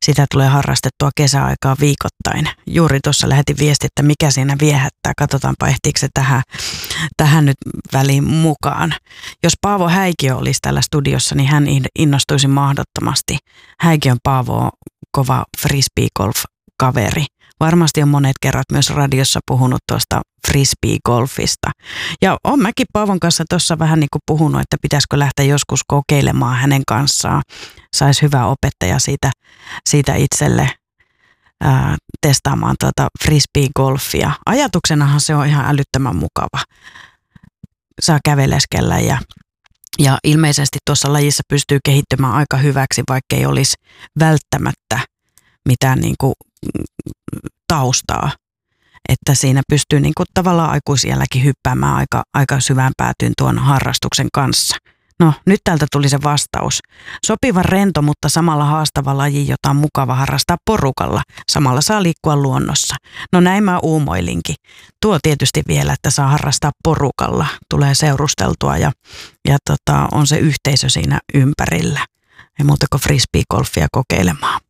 sitä tulee harrastettua kesäaikaa viikoittain. Juuri tuossa lähetin viesti, että mikä siinä viehättää. Katsotaanpa, ehtiikö se tähän nyt väliin mukaan. Jos Paavo Häikiö olisi täällä studiossa, niin hän innostuisi mahdottomasti. Häikiön Paavo on kova frisbeegolf-kaveri. Varmasti on monet kerrat myös radiossa puhunut tuosta frisbeegolfista. Ja olen mäkin Paavon kanssa tuossa vähän niin kuin puhunut, että pitäisikö lähteä joskus kokeilemaan hänen kanssaan. Saisi hyvä opettaja siitä itselle testaamaan frisbeegolfia. Ajatuksenahan se on ihan älyttömän mukava. Saa käveleskellä ja ilmeisesti tuossa lajissa pystyy kehittymään aika hyväksi, vaikka ei olisi välttämättä mitään niin kuin taustaa. Että siinä pystyy niin kuin tavallaan aikuisielläkin hyppäämään aika syvään päätyyn tuon harrastuksen kanssa. No, nyt täältä tuli se vastaus. Sopivan rento, mutta samalla haastava laji, jota on mukava harrastaa porukalla. Samalla saa liikkua luonnossa. No näin mä uumoilinkin. Tuo tietysti vielä, että saa harrastaa porukalla. Tulee seurusteltua ja on se yhteisö siinä ympärillä. Ei muuta kuin frisbeegolfia kokeilemaan.